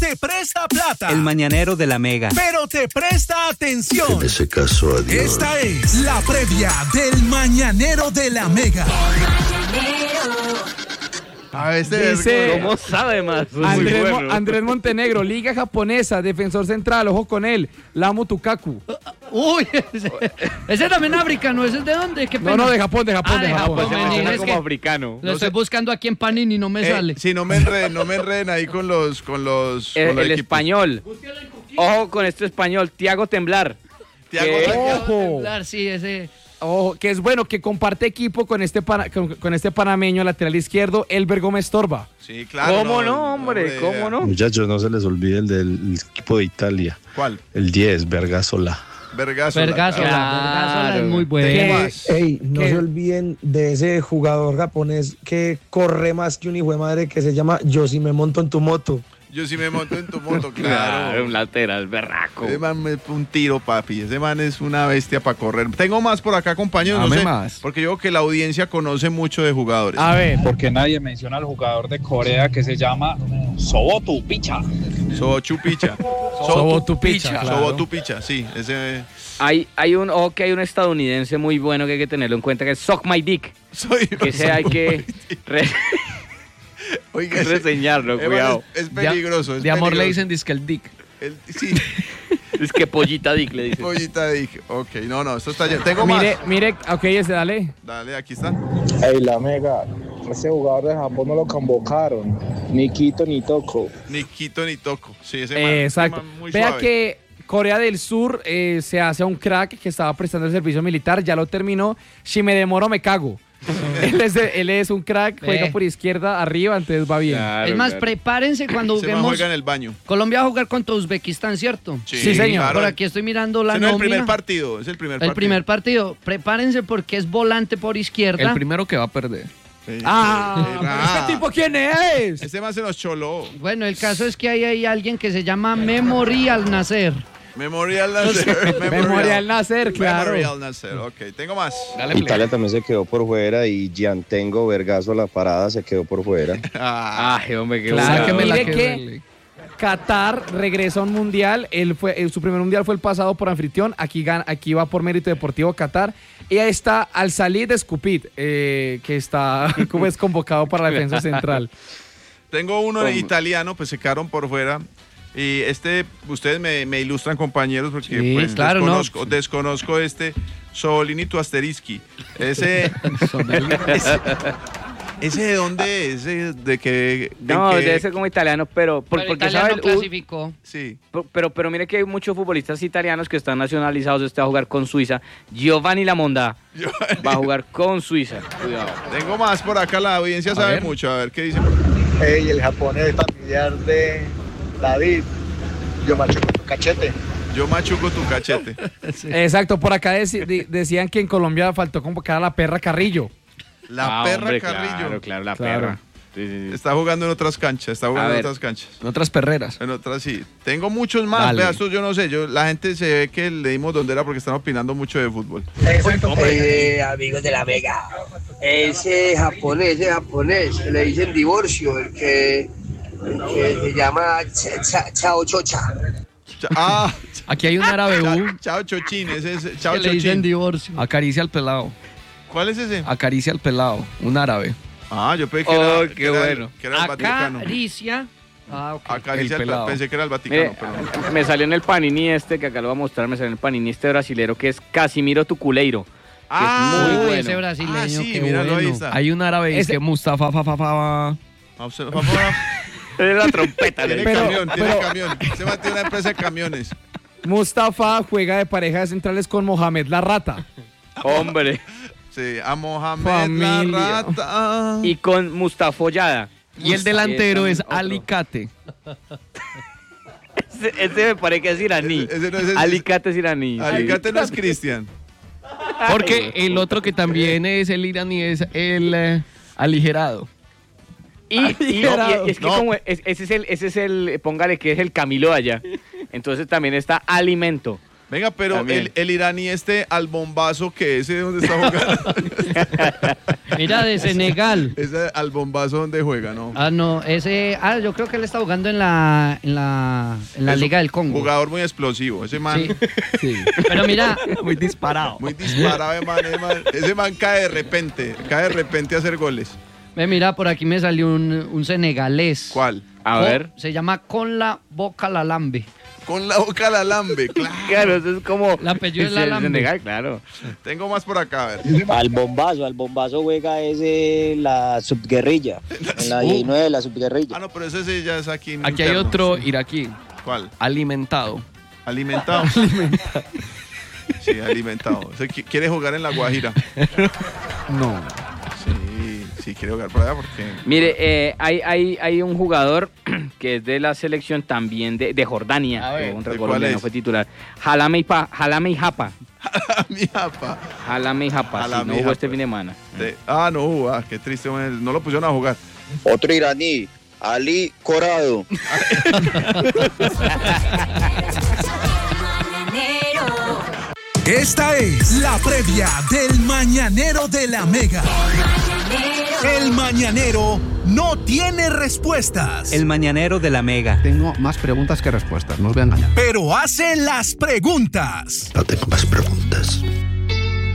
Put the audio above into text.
te presta plata. El mañanero de la Mega. Pero te presta atención. En ese caso, adiós. Esta es la previa del mañanero de la Mega. Dice, ¿Cómo sabe más? Andrés Montenegro, Liga Japonesa, defensor central, ojo con él, Lamu Tukaku. Uy, ese también africano, ¿ese es de dónde? ¿Qué pena? No, de Japón. de Japón. Es Es como que africano. lo estoy buscando aquí en Panini, no me sale. Sí, no me enreden ahí con los El español. Ojo con este español, Tiago Temblar. Ojo. Sí, ese. Ojo, que es bueno, que comparte equipo con este panameño lateral izquierdo, Elber Gómez Torba. Sí, claro. ¿Cómo no, hombre? ¿Cómo no? Muchachos, no se les olvide el del equipo de Italia. ¿Cuál? El 10, Vergasola. Vergasola es muy bueno. Ey, no se olviden de ese jugador japonés que corre más que un hijo de madre que se llama Yo si me monto en tu moto. Yo sí me monto en tu moto, claro. Un lateral, berraco. Ese man me un tiro, papi. Ese man es una bestia para correr. Tengo más por acá, compañeros. No sé, más. porque yo creo que la audiencia conoce mucho de jugadores. A ver. Porque nadie menciona al jugador de Corea que se llama Sobotu Picha. Sobotupicha. Sobotupicha, claro. Sobotupicha, sí. Ese... Hay un estadounidense muy bueno que hay que tenerlo en cuenta, que es Suck My Dick. Que ese hay que Oiga, reseñarlo, cuidado. Es peligroso. De amor le dicen disque el Dick. Sí. Es que Pollita Dick le dicen. Pollita Dick. Ok, no, esto está lleno. Tengo más. Mire, ok, dale. Dale, aquí está. Ey, la Mega, ese jugador de Japón no lo convocaron. Ni Quito ni Toco. Ni Quito ni Toco. Sí, ese man. Exacto. Ese man muy Vea suave. que Corea del Sur se hace a un crack que estaba prestando el servicio militar, ya lo terminó. Si me demoro, me cago. él es un crack, juega por izquierda, arriba, entonces va bien. Claro, Es más, claro. prepárense cuando Se man juguemos. juega en el baño. Colombia va a jugar contra Uzbekistán, ¿cierto? Sí, señor. claro. Por aquí estoy mirando la Ese no es el nómina. primer partido. Es el primer partido. El primer partido. Prepárense porque es volante por izquierda. primero que va a perder. Sí. ¿Este tipo quién es? Ese man se nos choló. Bueno, el caso es que hay alguien que se llama Memorial Nacer. Memorial Nasser. Memorial Nacer, claro. Memorial Nasser, ok. Tengo más. Italia también se quedó por fuera y Giantengo Vergaso la parada se quedó por fuera. Ay, hombre, qué Claro, bueno. mire que Qatar regresa a un mundial. Su primer mundial fue el pasado por anfitrión. Aquí va por mérito deportivo Qatar. Y ahí está Al-Salid Escupit, que está como es convocado para la defensa central. Tengo uno italiano, pues se quedaron por fuera. Y ustedes me ilustran, compañeros, porque Sí, pues, claro, desconozco Sobolini Tuasterischi. Ese de dónde es, de que... No, debe ser como italiano, pero porque italiano sabe, clasificó. Sí. pero mire que hay muchos futbolistas italianos que están nacionalizados. Este va a jugar con Suiza. Giovanni Lamonda va a jugar con Suiza. Cuidado. Tengo más por acá, la audiencia sabe mucho. A ver qué dice. Ey, el japonés familiar de David, yo machuco tu cachete. Yo machuco tu cachete. Exacto, por acá decían que en Colombia faltó convocar a la perra Carrillo. La perra hombre, Carrillo. Claro, la perra. Sí. Está jugando en otras canchas, En otras perreras. En otras sí. Tengo muchos más. Dale. Vea, estos yo no sé. La gente se ve que le dimos donde era porque están opinando mucho de fútbol. Amigos de la Mega, ese japonés, que le dicen divorcio, el que se llama Chao Chocha. Aquí hay un árabe. Chao Chochín, ese es Chao Que le dicen Chochín. divorcio. Acaricia al pelado. ¿Cuál es ese? Acaricia al pelado, un árabe. Yo pensé que era, qué que era bueno. que era el Vaticano. Acaricia. Ok. Acaricia El pelado. pensé que era el Vaticano. Mire, pero... me salió en el Panini que acá lo voy a mostrar, me salió en el Panini brasilero que es Casimiro Tuculeiro. Que es muy Uy, bueno. ese brasileño, sí, qué míralo, bueno. ahí está. Hay un árabe que Mustafa Es la trompeta. Tiene camión. Se metió una empresa de camiones. Mustafa juega de pareja de centrales con Mohamed La Rata. Hombre. Sí, a Mohamed Familia. La Rata. Y con Mustafollada. Y el delantero Sí, es otro. Alicate. Ese me parece que es iraní. Ese no es el- Alicate es iraní. sí. Alicate no es Cristian. Porque el otro que también es el iraní es el aligerado. Y es que No. como ese es el, póngale que es el Camilo de allá. Entonces también está Alimento. Venga, pero También. el iraní al bombazo, que ese dónde está jugando. Mira, de Senegal. Ese al bombazo donde juega, ¿no? No, yo creo que él está jugando en la Es Liga un del Congo. Jugador muy explosivo, ese man. Sí. Pero mira, Muy disparado. Muy disparado, ese man cae de repente a hacer goles. mira, por aquí me salió un senegalés. ¿Cuál? A ver. Se llama Con la Boca la Lambe. Con la boca la lambe, claro. Claro, eso es como... El apellido es la Lambe. Senegal, claro. Tengo más por acá, a ver. Al bombazo juega la subguerrilla, en la 19 de la subguerrilla. Ah, no, pero ese sí ya es aquí. Aquí hay interno. otro iraquí. ¿Cuál? Alimentado. Alimentado. Sí, alimentado. O sea, ¿quiere jugar en La Guajira? No. Sí, quiere jugar por allá porque... Mire, hay un jugador que es de la selección también de Jordania. A ver, un ¿de colombiano, cuál es? fue titular. Jalame y Japa. Mi japa. Jalame y Japa. Sí, Jalame no y jugó este Japa. fin de semana. No jugó. Qué triste. No lo pusieron a jugar. Otro iraní, Ali Corado. Esta es la previa del Mañanero de la Mega. El Mañanero no tiene respuestas, El Mañanero de la Mega. Tengo más preguntas que respuestas, no os voy a engañar. pero hace las preguntas. No tengo más preguntas.